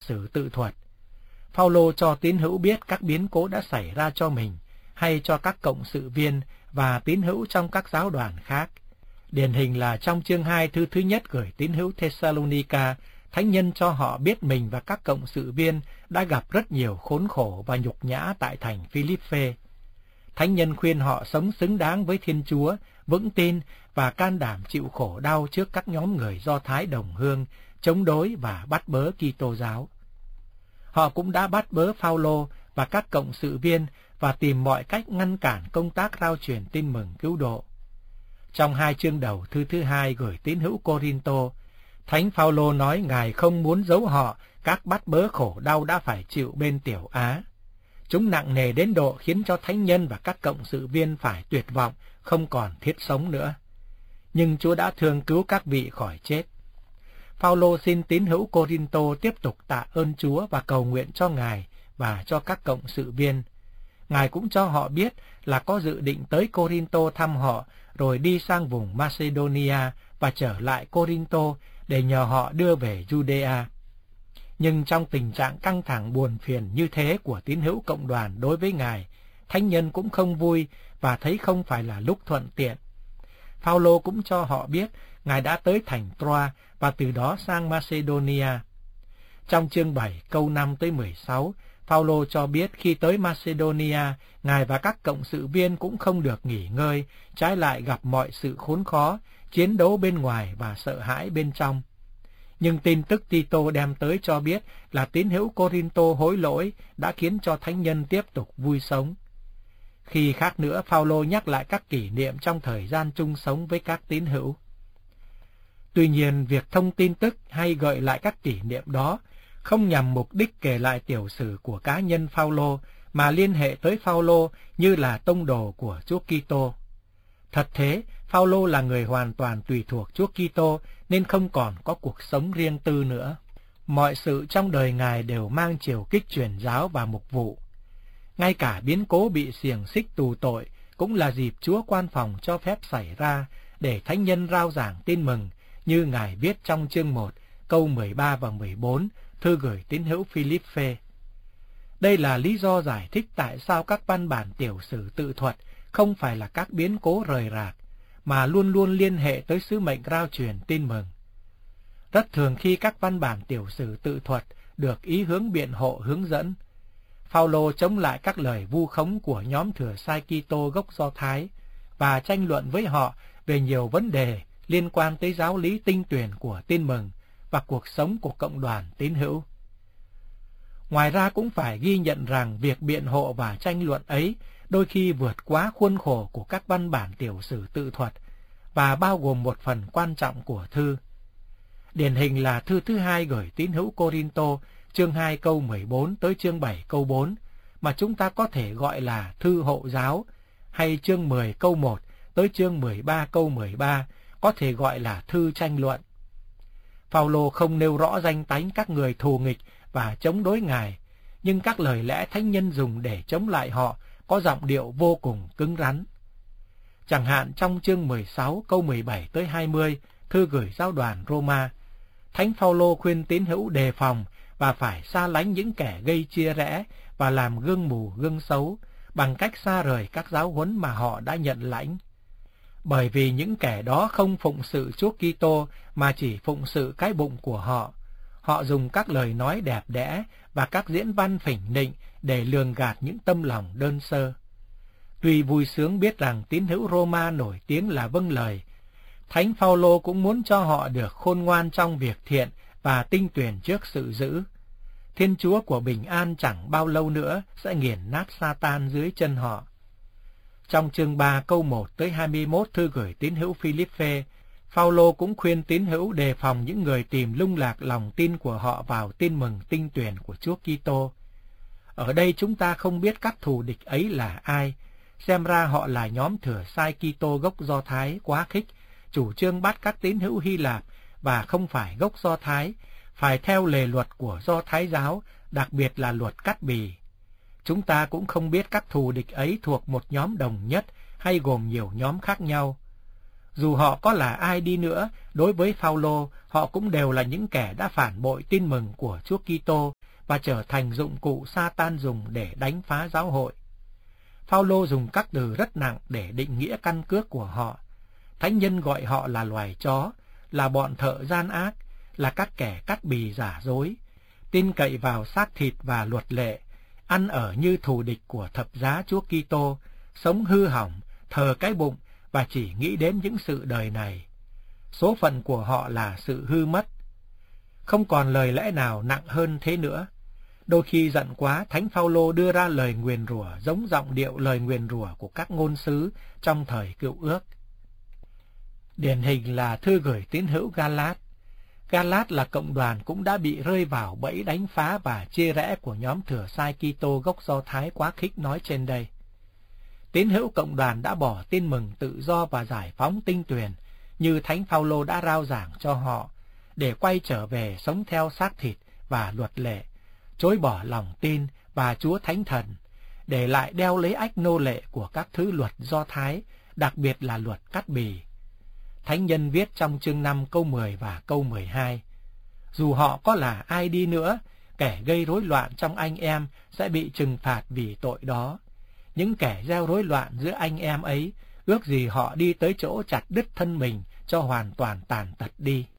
sử tự thuật. Phaolô cho tín hữu biết các biến cố đã xảy ra cho mình, hay cho các cộng sự viên và tín hữu trong các giáo đoàn khác. Điển hình là trong chương 2 thư thứ nhất gửi tín hữu Thessalonica, thánh nhân cho họ biết mình và các cộng sự viên đã gặp rất nhiều khốn khổ và nhục nhã tại thành Philippe. Thánh nhân khuyên họ sống xứng đáng với Thiên Chúa, vững tin và can đảm chịu khổ đau trước các nhóm người Do Thái đồng hương, chống đối và bắt bớ Kitô giáo. Họ cũng đã bắt bớ Phaolô và các cộng sự viên và tìm mọi cách ngăn cản công tác rao truyền tin mừng cứu độ. Trong 2 chương đầu thư thứ 2 gửi tín hữu Cô-rin-tô, Thánh Phaolô nói Ngài không muốn giấu họ các bắt bớ khổ đau đã phải chịu bên Tiểu Á. Chúng nặng nề đến độ khiến cho thánh nhân và các cộng sự viên phải tuyệt vọng, không còn thiết sống nữa. Nhưng Chúa đã thương cứu các vị khỏi chết. Phaolô xin tín hữu Cô-rin-tô tiếp tục tạ ơn Chúa và cầu nguyện cho Ngài và cho các cộng sự viên. Ngài cũng cho họ biết là có dự định tới Cô-rin-tô thăm họ, rồi đi sang vùng Macedonia và trở lại Cô-rin-tô để nhờ họ đưa về Judea. Nhưng trong tình trạng căng thẳng buồn phiền như thế của tín hữu cộng đoàn đối với Ngài, thánh nhân cũng không vui và thấy không phải là lúc thuận tiện. Phaolô cũng cho họ biết Ngài đã tới thành Troa và từ đó sang Macedonia. Trong chương 7 câu 5 tới 16, Phaolô cho biết khi tới Macedonia, Ngài và các cộng sự viên cũng không được nghỉ ngơi, trái lại gặp mọi sự khốn khó, chiến đấu bên ngoài và sợ hãi bên trong. Nhưng tin tức Tito đem tới cho biết là tín hữu Cô-rin-tô hối lỗi đã khiến cho thánh nhân tiếp tục vui sống. Khi khác nữa, Phaolô nhắc lại các kỷ niệm trong thời gian chung sống với các tín hữu. Tuy nhiên, việc thông tin tức hay gợi lại các kỷ niệm đó không nhằm mục đích kể lại tiểu sử của cá nhân Phaolô, mà liên hệ tới Phaolô như là tông đồ của Chúa Kitô. Thật thế, Phaolô là người hoàn toàn tùy thuộc Chúa Kitô nên không còn có cuộc sống riêng tư nữa. Mọi sự trong đời Ngài đều mang chiều kích truyền giáo và mục vụ. Ngay cả biến cố bị xiềng xích tù tội cũng là dịp Chúa quan phòng cho phép xảy ra để thánh nhân rao giảng tin mừng, như Ngài viết trong chương 1, câu 13 và 14, thư gửi tín hữu Philippe. Đây là lý do giải thích tại sao các văn bản tiểu sử tự thuật không phải là các biến cố rời rạc, mà luôn luôn liên hệ tới sứ mệnh rao truyền tin mừng. Rất thường khi các văn bản tiểu sử tự thuật được ý hướng biện hộ hướng dẫn, Phaolô chống lại các lời vu khống của nhóm thừa sai Kitô gốc Do Thái và tranh luận với họ về nhiều vấn đề liên quan tới giáo lý tinh tuyển của tin mừng và cuộc sống của cộng đoàn tín hữu. Ngoài ra cũng phải ghi nhận rằng việc biện hộ và tranh luận ấy đôi khi vượt quá khuôn khổ của các văn bản tiểu sử tự thuật và bao gồm một phần quan trọng của thư. Điển hình là thư thứ 2 gửi tín hữu Cô-rin-tô, chương 2 câu 14 tới chương 7 câu 4, mà chúng ta có thể gọi là thư hộ giáo, hay chương 10 câu 1 tới chương 13 câu 13, có thể gọi là thư tranh luận. Phaolô không nêu rõ danh tánh các người thù nghịch và chống đối Ngài, nhưng các lời lẽ thánh nhân dùng để chống lại họ có giọng điệu vô cùng cứng rắn. Chẳng hạn trong chương 16 câu 17 tới 20, thư gửi giáo đoàn Roma, Thánh Phaolô khuyên tín hữu đề phòng và phải xa lánh những kẻ gây chia rẽ và làm gương mù gương xấu bằng cách xa rời các giáo huấn mà họ đã nhận lãnh. Bởi vì những kẻ đó không phụng sự Chúa Kitô mà chỉ phụng sự cái bụng của họ. Họ dùng các lời nói đẹp đẽ và các diễn văn phỉnh nịnh để lường gạt những tâm lòng đơn sơ. Tuy vui sướng biết rằng tín hữu Roma nổi tiếng là vâng lời, Thánh Phaolô cũng muốn cho họ được khôn ngoan trong việc thiện và tinh tuyển trước sự dữ. Thiên Chúa của bình an chẳng bao lâu nữa sẽ nghiền nát Sa-tan dưới chân họ. Trong chương 3 câu 1 tới 21 thư gửi tín hữu Philippe, Phaolô cũng khuyên tín hữu đề phòng những người tìm lung lạc lòng tin của họ vào tin mừng tinh tuyển của Chúa Kitô. Ở đây chúng ta không biết các thù địch ấy là ai, xem ra họ là nhóm thừa sai Kitô gốc Do Thái quá khích, chủ trương bắt các tín hữu Hy Lạp và không phải gốc Do Thái, phải theo lề luật của Do Thái giáo, đặc biệt là luật cắt bì. Chúng ta cũng không biết các thù địch ấy thuộc một nhóm đồng nhất hay gồm nhiều nhóm khác nhau. Dù họ có là ai đi nữa, đối với Phao-lô, họ cũng đều là những kẻ đã phản bội tin mừng của Chúa Kitô và trở thành dụng cụ Sa-tan dùng để đánh phá giáo hội. Phao-lô dùng các từ rất nặng để định nghĩa căn cước của họ. Thánh nhân gọi họ là loài chó, là bọn thợ gian ác, là các kẻ cắt bì giả dối, tin cậy vào xác thịt và luật lệ, ăn ở như thù địch của thập giá Chúa Kitô, sống hư hỏng, thờ cái bụng và chỉ nghĩ đến những sự đời này. Số phận của họ là sự hư mất. Không còn lời lẽ nào nặng hơn thế nữa. Đôi khi giận quá, Thánh Phao-lô đưa ra lời nguyền rủa giống giọng điệu lời nguyền rủa của các ngôn sứ trong thời Cựu Ước. Điển hình là thư gửi tín hữu Ga-lát. Ga-lát là cộng đoàn cũng đã bị rơi vào bẫy đánh phá và chia rẽ của nhóm thừa sai Kitô gốc Do Thái quá khích nói trên đây. Tín hữu cộng đoàn đã bỏ tin mừng tự do và giải phóng tinh tuyền như Thánh Phao-lô đã rao giảng cho họ, để quay trở về sống theo xác thịt và luật lệ, chối bỏ lòng tin và Chúa Thánh Thần, để lại đeo lấy ách nô lệ của các thứ luật Do Thái, đặc biệt là luật cắt bì. Thánh nhân viết trong chương 5 câu 10 và câu 12, dù họ có là ai đi nữa, kẻ gây rối loạn trong anh em sẽ bị trừng phạt vì tội đó. Những kẻ gieo rối loạn giữa anh em ấy, ước gì họ đi tới chỗ chặt đứt thân mình cho hoàn toàn tàn tật đi.